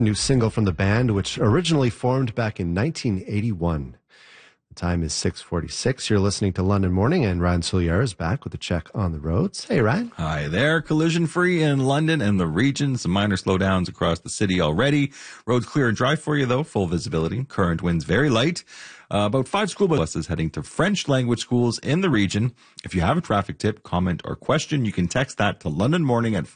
New single from the band, which originally formed back in 1981. The time is 6:46. You're listening to London Morning, and Ryan Soulier is back with a check on the roads. Hey, Ryan. Hi there. Collision free in London and the region. Some minor slowdowns across the city already. Roads clear and dry for you, though. Full visibility. Current winds very light. About 5 school buses heading to French language schools in the region. If you have a traffic tip, comment, or question, you can text that to London Morning at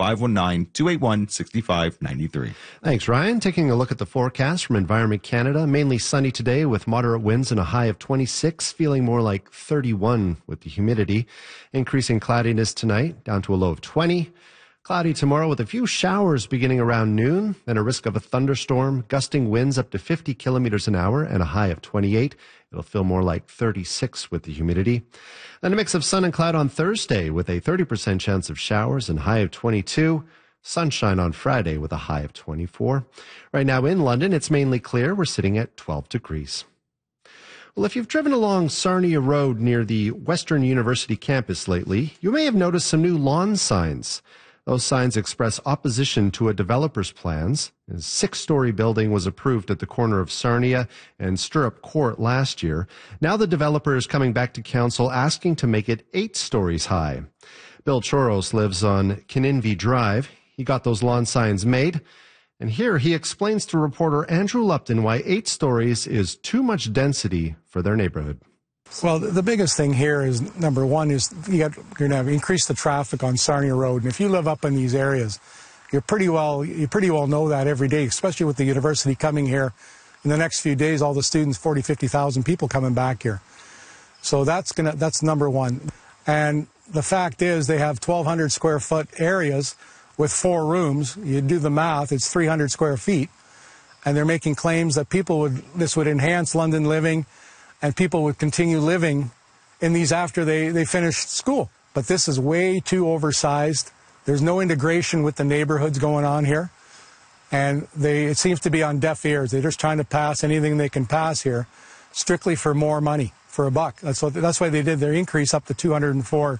519-281-6593. Thanks, Ryan. Taking a look at the forecast from Environment Canada. Mainly sunny today with moderate winds and a high of 26, feeling more like 31 with the humidity. Increasing cloudiness tonight, down to a low of 20. Cloudy tomorrow with a few showers beginning around noon, and a risk of a thunderstorm, gusting winds up to 50 kilometers an hour and a high of 28. It'll feel more like 36 with the humidity. And a mix of sun and cloud on Thursday with a 30% chance of showers and high of 22. Sunshine on Friday with a high of 24. Right now in London, it's mainly clear. We're sitting at 12 degrees. Well, if you've driven along Sarnia Road near the Western University campus lately, you may have noticed some new lawn signs. Those signs express opposition to a developer's plans. A 6-story building was approved at the corner of Sarnia and Stirrup Court last year. Now the developer is coming back to council asking to make it 8 stories high. Bill Choros lives on Kininvie Drive. He got those lawn signs made. And here he explains to reporter Andrew Lupton why 8 stories is too much density for their neighborhood. Well, the biggest thing here is, number one, is you're going to increase the traffic on Sarnia Road. And if you live up in these areas, you pretty well know that every day, especially with the university coming here. In the next few days, all the students, 40, 50,000 people coming back here. So that's number one. And the fact is they have 1,200 square foot areas with 4 rooms. You do the math, it's 300 square feet. And they're making claims that this would enhance London living, and people would continue living in these after they finish school. But this is way too oversized. There's no integration with the neighborhoods going on here. And it seems to be on deaf ears. They're just trying to pass anything they can pass here, strictly for more money, for a buck. That's why they did their increase up to 204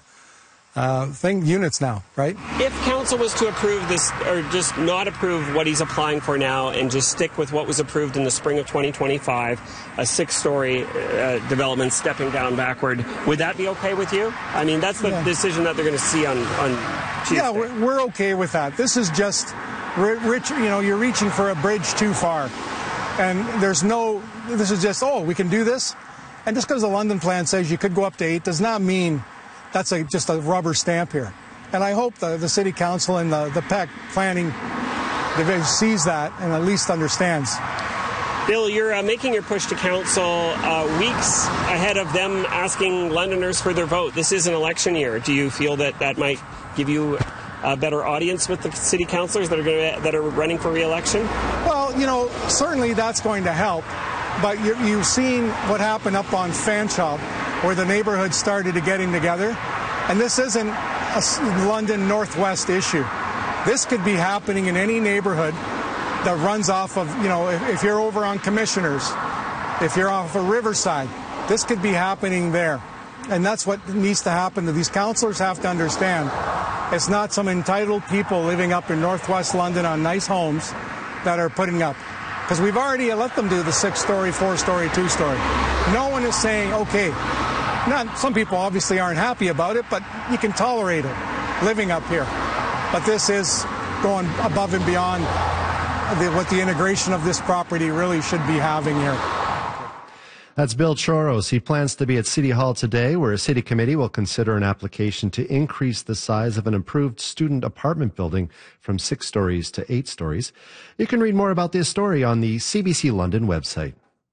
units now, right? If council was to approve this, or just not approve what he's applying for now and just stick with what was approved in the spring of 2025, a 6-story development stepping down backward, would that be okay with you? I mean, that's the decision that they're going to see on Tuesday. Yeah, we're okay with that. This is just, you're reaching for a bridge too far. And this is just, we can do this. And just because the London plan says you could go up to 8 does not mean that's just a rubber stamp here. And I hope the City Council and the PEC planning division sees that and at least understands. Bill, you're making your push to council weeks ahead of them asking Londoners for their vote. This is an election year. Do you feel that might give you a better audience with the city councillors that are running for re-election? Well, certainly that's going to help. But you've seen what happened up on Fanshawe, where the neighborhoods started getting together. And this isn't a London Northwest issue. This could be happening in any neighborhood that runs off of, if you're over on Commissioners, if you're off of Riverside, this could be happening there. And that's what needs to happen. These councillors have to understand it's not some entitled people living up in Northwest London on nice homes that are putting up. Because we've already let them do the 6-story, 4-story, 2-story. No one is saying, okay, some people obviously aren't happy about it, but you can tolerate it living up here. But this is going above and beyond what the integration of this property really should be having here. That's Bill Choros. He plans to be at City Hall today, where a city committee will consider an application to increase the size of an improved student apartment building from 6 stories to 8 stories. You can read more about this story on the CBC London website.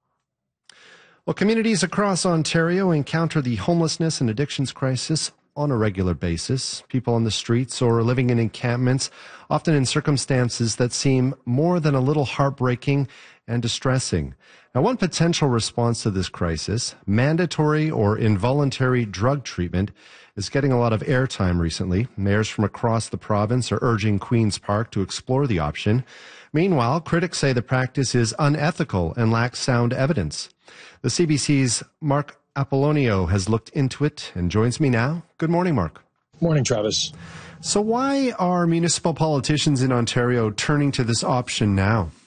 Well, communities across Ontario encounter the homelessness and addictions crisis on a regular basis. People on the streets or living in encampments, often in circumstances that seem more than a little heartbreaking and distressing. Now, one potential response to this crisis, mandatory or involuntary drug treatment, is getting a lot of airtime recently. Mayors from across the province are urging Queen's Park to explore the option. Meanwhile, critics say the practice is unethical and lacks sound evidence. The CBC's Mark Apollonio has looked into it and joins me now. Good morning, Mark. Morning, Travis. So why are municipal politicians in Ontario turning to this option now?